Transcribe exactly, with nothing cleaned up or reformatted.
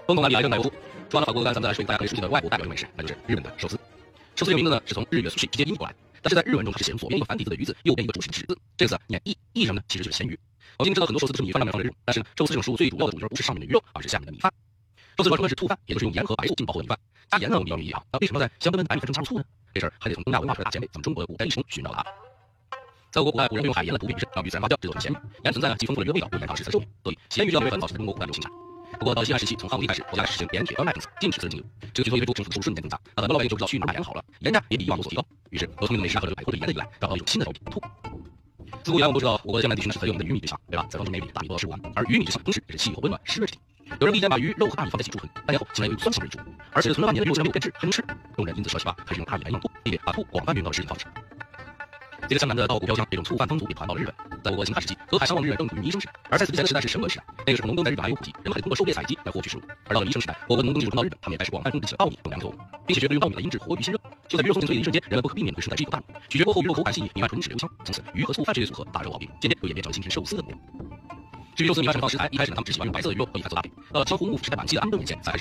风东南里来跟奶油酥。说完了法国，咱们再来说一个大家可以熟悉的外国代表性美食，那就是日本的寿司。寿司这个名字呢，是从日语的苏式直接音译过来的，但是在日文中它是写成左边一个繁体字的鱼字，右边一个主食的食字。这个字啊念意，意什么呢？其实就是咸鱼。我们今天知道很多寿司都是米饭上面放的肉，但是呢，寿司这种食物最主要的主角不是上面的鱼肉，而是下面的米饭。寿司主要成分是醋饭，也就是用盐和白醋浸泡后的米饭。加盐呢，我们比较容易啊，那为什么在香喷喷白米饭中加入醋呢？这事儿还得从东亚文化的大前辈，咱们中国的古代历史中寻找它。在我国古代，古人会用海盐来补品质，让鱼自然发酵，制作成咸鱼。盐存在呢，既丰富了鱼的味道，又延长了食材寿命，所以咸鱼这道美味很早是在中国古代就形成。不过到了西汉时期，从汉武帝开始，国家实行盐铁专卖政策，禁止私人经营。这个举措一推出，政府的收入瞬间增加，那很多老百姓就知道去哪儿买盐好了，盐价也比以往有所提高。于是，和聪明的美食家和这个百科对盐的依赖，找到一种新的招品——醋。自古以来，我们都知道，我国的江南地区呢是很有名的鱼米之乡，对吧？在方中美里，大米多到吃不完。而鱼米之乡，同时也是气候温暖、湿润之地。有人力间把鱼肉和大米放在一起煮很，半年后竟然有酸性的煮，而且存了半年的鱼肉竟然没有变质，还能吃。众人因此设计法，开始用大米来酿醋，并且把醋广泛运用到了食品方式。接着向南的稻谷飘香，这种醋饭风俗也传到了日本。在我国秦汉时期，河海相望的日本正处于弥生时代，而在此之前的时代是神文时代。那个时候农耕在日本还有普及，人们还得通过狩猎采集来获取食物。而到了弥生时代，我国的农耕技术传到日本，他们也开始广泛种植起了稻米种粮作物，并且学会用稻米来腌制活鱼鲜肉。就在鱼肉松紧脆的一瞬间，人们不可避免会顺带吃一口大米。咀嚼过后，鱼肉口感细腻，米饭纯质留香。从此，鱼和醋饭这类组合大受好评，渐渐又演变成了今天寿司的模样。至于寿司米饭盛放食材，一开始呢他们只喜欢用白色的鱼肉和米饭做搭配，呃，江湖幕府时代晚期的安倍年间才开始